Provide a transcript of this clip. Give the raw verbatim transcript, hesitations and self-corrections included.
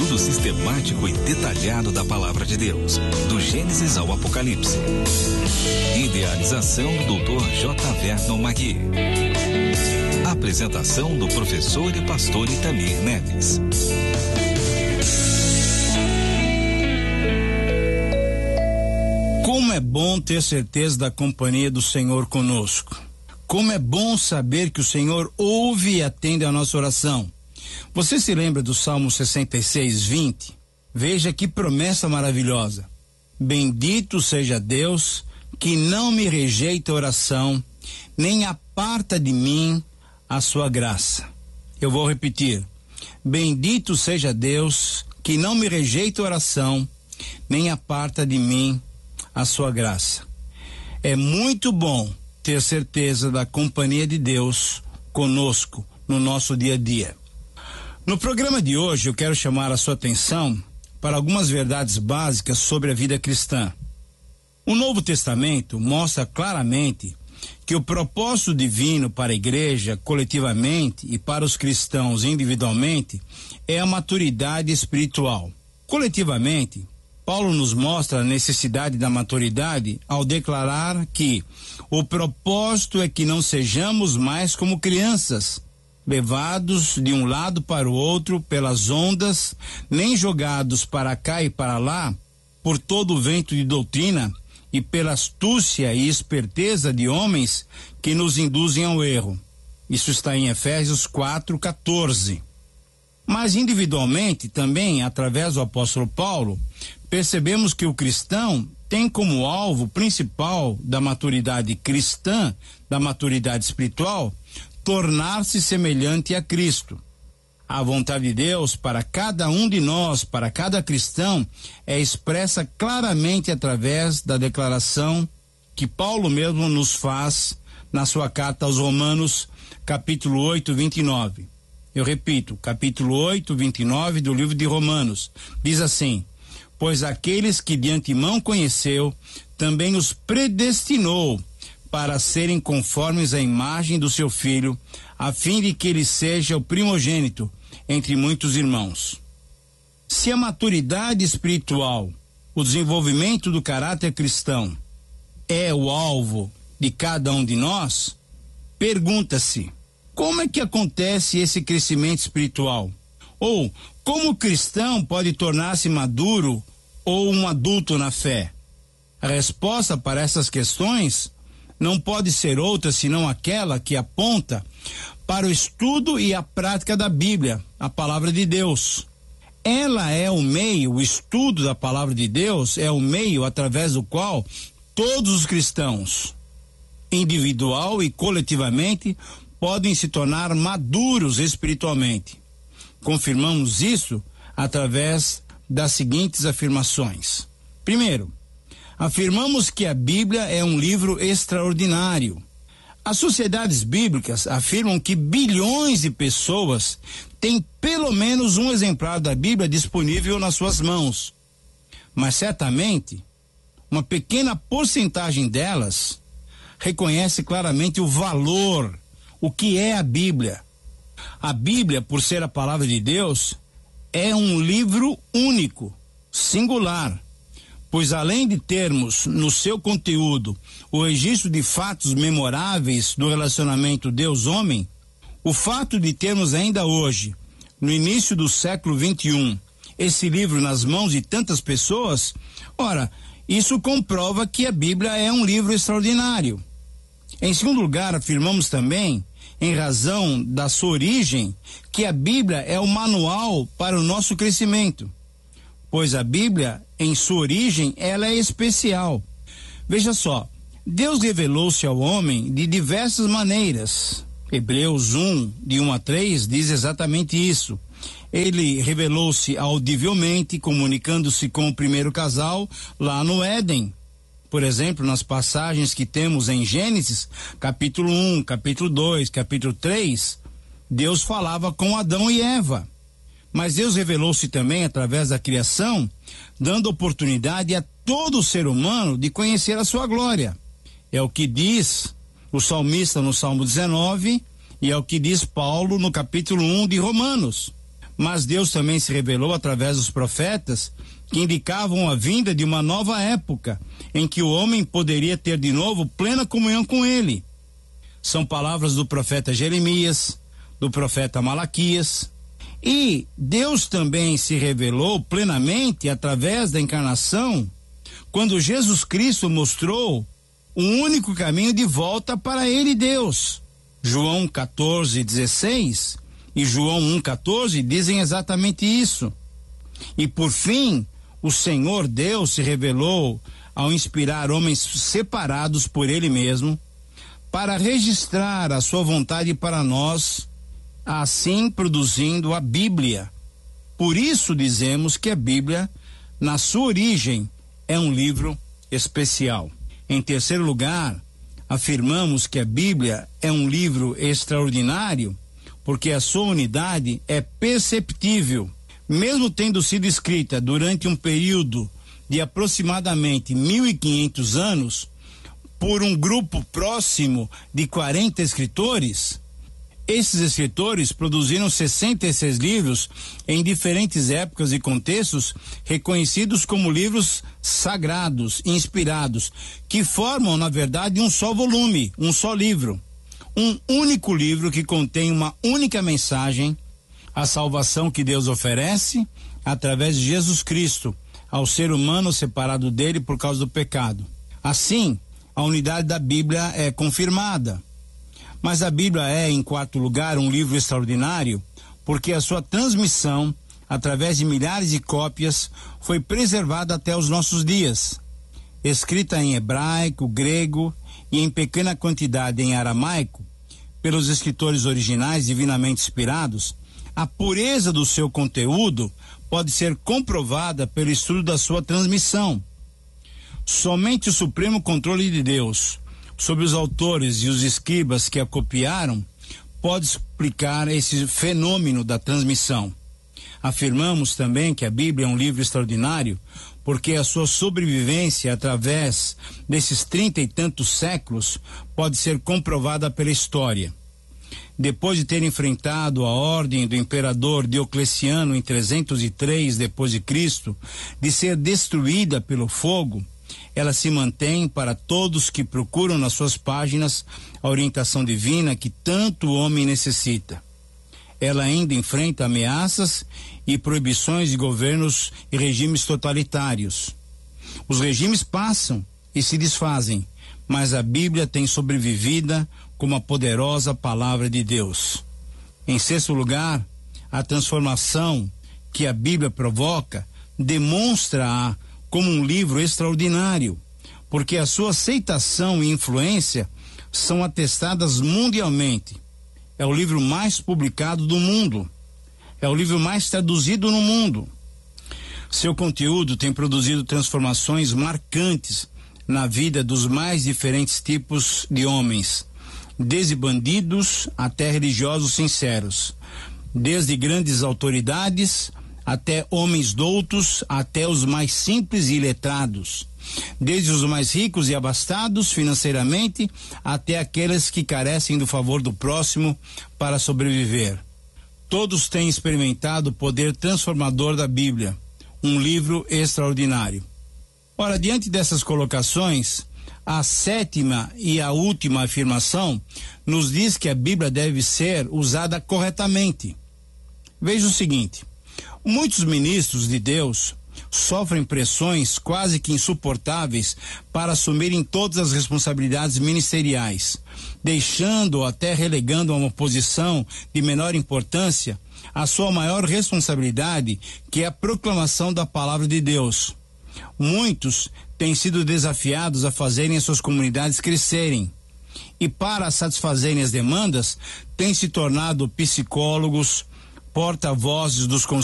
estudo sistemático e detalhado da Palavra de Deus, do Gênesis ao Apocalipse. Idealização do doutor J. Vernon Magui. Apresentação do professor e pastor Itamir Neves. Como é bom ter certeza da companhia do Senhor conosco. Como é bom saber que o Senhor ouve e atende a nossa oração. Você se lembra do Salmo sessenta e seis, vinte? Veja que promessa maravilhosa. Bendito seja Deus que não me rejeita a oração, nem aparta de mim a sua graça. Eu vou repetir. Bendito seja Deus que não me rejeita a oração, nem aparta de mim a sua graça. É muito bom ter certeza da companhia de Deus conosco no nosso dia a dia. No programa de hoje eu quero chamar a sua atenção para algumas verdades básicas sobre a vida cristã. O Novo Testamento mostra claramente que o propósito divino para a igreja coletivamente e para os cristãos individualmente é a maturidade espiritual. Coletivamente, Paulo nos mostra a necessidade da maturidade ao declarar que o propósito é que não sejamos mais como crianças, levados de um lado para o outro pelas ondas, nem jogados para cá e para lá por todo o vento de doutrina e pela astúcia e esperteza de homens que nos induzem ao erro. Isso está em Efésios quatro, quatorze. Mas individualmente também, através do apóstolo Paulo, percebemos que o cristão tem como alvo principal da maturidade cristã, da maturidade espiritual, tornar-se semelhante a Cristo. A vontade de Deus para cada um de nós, para cada cristão, é expressa claramente através da declaração que Paulo mesmo nos faz na sua carta aos Romanos, capítulo oito, vinte e nove. Eu repito, capítulo oito, vinte e nove do livro de Romanos, diz assim: pois aqueles que de antemão conheceu, também os predestinou para serem conformes à imagem do seu Filho, a fim de que ele seja o primogênito entre muitos irmãos. Se a maturidade espiritual, o desenvolvimento do caráter cristão, é o alvo de cada um de nós, pergunta-se, como é que acontece esse crescimento espiritual? Ou, como o cristão pode tornar-se maduro ou um adulto na fé? A resposta para essas questões não pode ser outra senão aquela que aponta para o estudo e a prática da Bíblia, a palavra de Deus. Ela é o meio, o estudo da palavra de Deus é o meio através do qual todos os cristãos, individual e coletivamente, podem se tornar maduros espiritualmente. Confirmamos isso através das seguintes afirmações. Primeiro, afirmamos que a Bíblia é um livro extraordinário. As sociedades bíblicas afirmam que bilhões de pessoas têm pelo menos um exemplar da Bíblia disponível nas suas mãos. Mas certamente, uma pequena porcentagem delas reconhece claramente o valor, o que é a Bíblia. A Bíblia, por ser a palavra de Deus, é um livro único, singular, pois além de termos no seu conteúdo o registro de fatos memoráveis do relacionamento Deus-homem, o fato de termos ainda hoje, no início do século vinte e um, esse livro nas mãos de tantas pessoas, ora, isso comprova que a Bíblia é um livro extraordinário. Em segundo lugar, afirmamos também, em razão da sua origem, que a Bíblia é o manual para o nosso crescimento, pois a Bíblia, em sua origem, ela é especial. Veja só, Deus revelou-se ao homem de diversas maneiras. Hebreus um, de um a três, diz exatamente isso. Ele revelou-se audivelmente, comunicando-se com o primeiro casal lá no Éden. Por exemplo, nas passagens que temos em Gênesis, capítulo um, capítulo dois, capítulo três, Deus falava com Adão e Eva. Mas Deus revelou-se também através da criação, dando oportunidade a todo ser humano de conhecer a sua glória. É o que diz o salmista no Salmo dezenove e é o que diz Paulo no capítulo um de Romanos. Mas Deus também se revelou através dos profetas, que indicavam a vinda de uma nova época, em que o homem poderia ter de novo plena comunhão com ele. São palavras do profeta Jeremias, do profeta Malaquias. E Deus também se revelou plenamente através da encarnação, quando Jesus Cristo mostrou o único caminho de volta para ele, Deus. João quatorze, dezesseis e João um, quatorze dizem exatamente isso. E por fim, o Senhor Deus se revelou ao inspirar homens separados por ele mesmo, para registrar a sua vontade para nós, assim produzindo a Bíblia. Por isso dizemos que a Bíblia, na sua origem, é um livro especial. Em terceiro lugar, afirmamos que a Bíblia é um livro extraordinário, porque a sua unidade é perceptível, mesmo tendo sido escrita durante um período de aproximadamente mil e quinhentos anos, por um grupo próximo de quarenta escritores. Esses escritores produziram sessenta e seis livros em diferentes épocas e contextos, reconhecidos como livros sagrados, inspirados, que formam, na verdade, um só volume, um só livro. Um único livro que contém uma única mensagem, a salvação que Deus oferece através de Jesus Cristo ao ser humano separado dele por causa do pecado. Assim, a unidade da Bíblia é confirmada. Mas a Bíblia é, em quarto lugar, um livro extraordinário, porque a sua transmissão, através de milhares de cópias, foi preservada até os nossos dias. Escrita em hebraico, grego e em pequena quantidade em aramaico, pelos escritores originais divinamente inspirados, a pureza do seu conteúdo pode ser comprovada pelo estudo da sua transmissão. Somente o supremo controle de Deus sobre os autores e os escribas que a copiaram pode explicar esse fenômeno da transmissão. Afirmamos também que a Bíblia é um livro extraordinário porque a sua sobrevivência através desses trinta e tantos séculos pode ser comprovada pela história. Depois de ter enfrentado a ordem do imperador Diocleciano em trezentos e três depois de Cristo de ser destruída pelo fogo, ela se mantém para todos que procuram nas suas páginas a orientação divina que tanto o homem necessita. Ela ainda enfrenta ameaças e proibições de governos e regimes totalitários. Os regimes passam e se desfazem, mas a Bíblia tem sobrevivida como a poderosa palavra de Deus. Em sexto lugar, a transformação que a Bíblia provoca demonstra-a como um livro extraordinário, porque a sua aceitação e influência são atestadas mundialmente. É o livro mais publicado do mundo. É o livro mais traduzido no mundo. Seu conteúdo tem produzido transformações marcantes na vida dos mais diferentes tipos de homens, desde bandidos até religiosos sinceros, desde grandes autoridades até homens doutos, até os mais simples e iletrados, desde os mais ricos e abastados financeiramente, até aqueles que carecem do favor do próximo para sobreviver. Todos têm experimentado o poder transformador da Bíblia, um livro extraordinário. Ora, diante dessas colocações, a sétima e a última afirmação nos diz que a Bíblia deve ser usada corretamente. Veja o seguinte: muitos ministros de Deus sofrem pressões quase que insuportáveis para assumirem todas as responsabilidades ministeriais, deixando ou até relegando a uma posição de menor importância a sua maior responsabilidade, que é a proclamação da palavra de Deus. Muitos têm sido desafiados a fazerem as suas comunidades crescerem e, para satisfazerem as demandas, têm se tornado psicólogos, porta-vozes dos